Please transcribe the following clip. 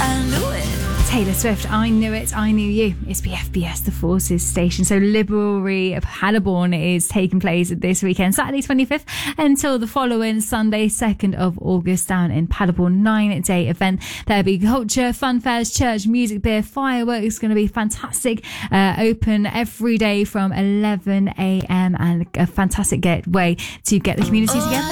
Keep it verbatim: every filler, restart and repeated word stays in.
I knew it. Taylor Swift, I Knew It, I Knew You. It's B F B S, the Forces station. So Liberty of Paderborn is taking place this weekend, Saturday twenty-fifth until the following Sunday, second of August, down in Paderborn. Nine-day event. There'll be culture, fun fairs, church, music, beer, fireworks. It's going to be fantastic. Uh, open every day from eleven a.m. and a fantastic getaway to get the community together.